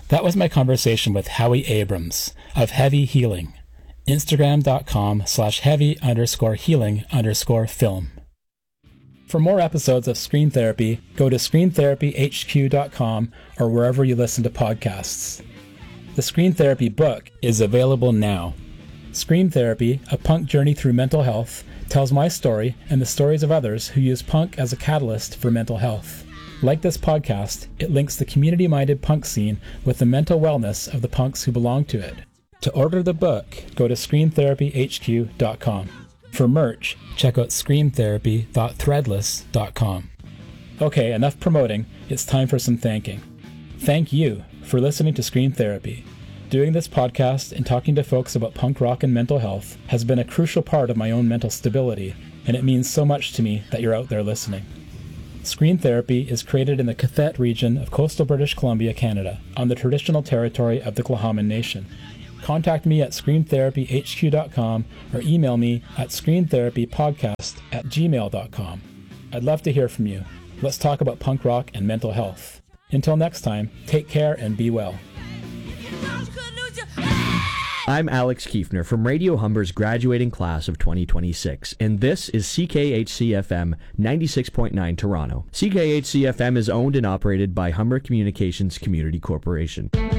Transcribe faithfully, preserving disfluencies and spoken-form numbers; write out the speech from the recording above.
That was my conversation with Howie Abrams of Heavy Healing. Instagram.com slash heavy underscore healing underscore film. For more episodes of Screen Therapy, go to screen therapy h q dot com or wherever you listen to podcasts. The Screen Therapy book is available now. Screen Therapy, A Punk Journey Through Mental Health, tells my story and the stories of others who use punk as a catalyst for mental health. Like this podcast, it links the community-minded punk scene with the mental wellness of the punks who belong to it. To order the book, go to screen therapy h q dot com. For merch, check out screen therapy dot threadless dot com. Okay, enough promoting. It's time for some thanking. Thank you for listening to Screen Therapy. Doing this podcast and talking to folks about punk rock and mental health has been a crucial part of my own mental stability, and it means so much to me that you're out there listening. Screen Therapy is created in the Cathet region of coastal British Columbia, Canada, on the traditional territory of the Tla'amin Nation. Contact me at screen therapy h q dot com or email me at screen therapy podcast at gmail dot com. I'd love to hear from you. Let's talk about punk rock and mental health. Until next time, take care and be well. I'm Alex Kiefner from Radio Humber's graduating class of twenty twenty-six, and this is C K H C F M ninety-six point nine Toronto. C K H C F M is owned and operated by Humber Communications Community Corporation.